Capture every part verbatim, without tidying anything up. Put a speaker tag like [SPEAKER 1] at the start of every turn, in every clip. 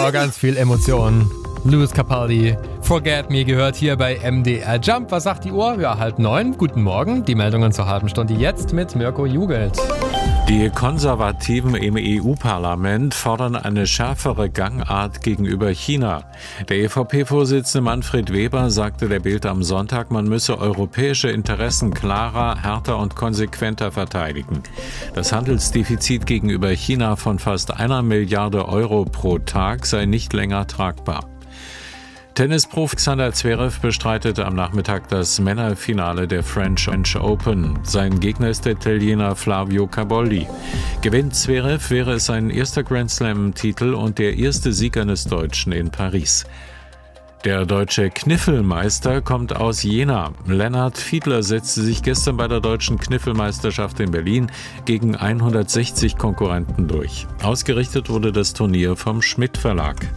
[SPEAKER 1] Oh, ganz viel Emotionen. Lewis Capaldi, Forget Me gehört hier bei M D R Jump. Was sagt die Uhr? Ja, halb neun. Guten Morgen. Die Meldungen zur halben Stunde jetzt mit Mirko Jugelt.
[SPEAKER 2] Die Konservativen im E U-Parlament fordern eine schärfere Gangart gegenüber China. Der E V P-Vorsitzende Manfred Weber sagte der Bild am Sonntag, man müsse europäische Interessen klarer, härter und konsequenter verteidigen. Das Handelsdefizit gegenüber China von fast einer Milliarde Euro pro Tag sei nicht länger tragbar. Tennisprofi Alexander Zverev bestreitet am Nachmittag das Männerfinale der French Open. Sein Gegner ist der Italiener Flavio Cabolli. Gewinnt Zverev, wäre es sein erster Grand Slam-Titel und der erste Sieg eines Deutschen in Paris. Der deutsche Kniffelmeister kommt aus Jena. Lennart Fiedler setzte sich gestern bei der deutschen Kniffelmeisterschaft in Berlin gegen hundertsechzig Konkurrenten durch. Ausgerichtet wurde das Turnier vom Schmidt Verlag.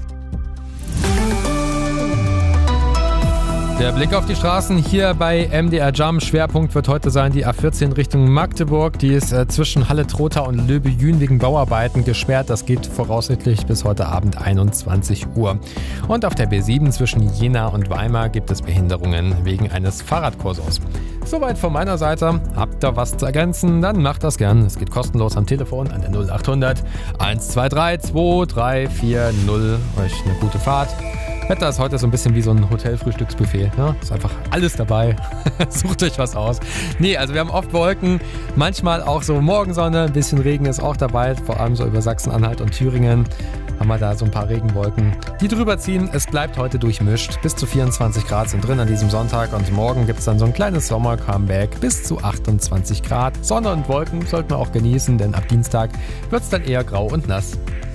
[SPEAKER 1] Der Blick auf die Straßen hier bei M D R Jump. Schwerpunkt wird heute sein die A vierzehn Richtung Magdeburg. Die ist äh, zwischen Halle-Trotha und Löbe-Jühn wegen Bauarbeiten gesperrt. Das geht voraussichtlich bis heute Abend einundzwanzig Uhr. Und auf der B sieben zwischen Jena und Weimar gibt es Behinderungen wegen eines Fahrradkurses. Soweit von meiner Seite. Habt ihr was zu ergänzen? Dann macht das gern. Es geht kostenlos am Telefon an der null achthundert eins zwei drei zwei drei vier null. Euch eine gute Fahrt. Wetter ist heute so ein bisschen wie so ein Hotelfrühstücksbuffet. Ne? Ist einfach alles dabei. Sucht euch was aus. Nee, also wir haben oft Wolken, manchmal auch so Morgensonne, ein bisschen Regen ist auch dabei, vor allem so über Sachsen-Anhalt und Thüringen haben wir da so ein paar Regenwolken, die drüber ziehen. Es bleibt heute durchmischt. Bis zu vierundzwanzig Grad sind drin an diesem Sonntag und morgen gibt es dann so ein kleines Sommer-Comeback bis zu achtundzwanzig Grad. Sonne und Wolken sollten wir auch genießen, denn ab Dienstag wird es dann eher grau und nass.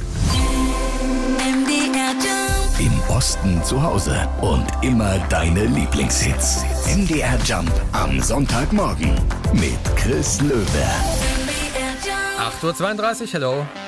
[SPEAKER 3] Im Osten zu Hause und immer deine Lieblingshits. M D R Jump am Sonntagmorgen mit Chris Löwe.
[SPEAKER 1] acht Uhr zweiunddreißig, hello.